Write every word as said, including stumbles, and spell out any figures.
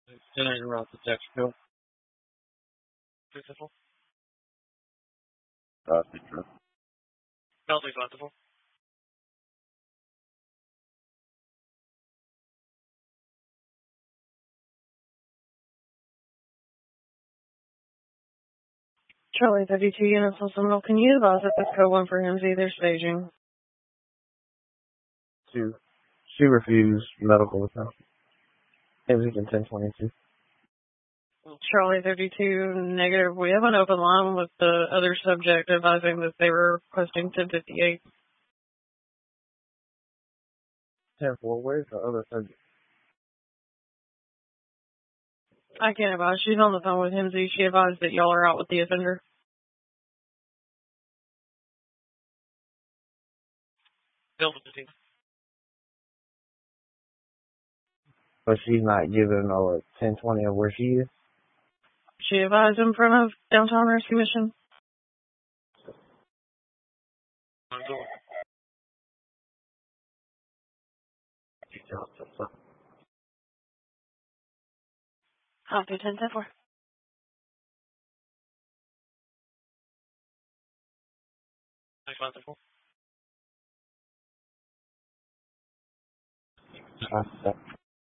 Generator route the text bill. Truthful. Uh, true. Penalty plentiful. Charlie thirty-two units on Seminole. Can you advise that this code one for H I M Z they're staging? Two. She refused medical attention. It was in ten twenty-two. Charlie thirty-two negative. We have an open line with the other subject advising that they were requesting ten fifty-eight. ten four, where's the other subject? I can't advise. She's on the phone with H I M Z. She advised that y'all are out with the offender. Bill with the team. But she's not giving no ten twenty of where she is. She advised in front of Downtown Rescue Mission. I'm going. Copy ten ten four. Nice plentiful. Uh,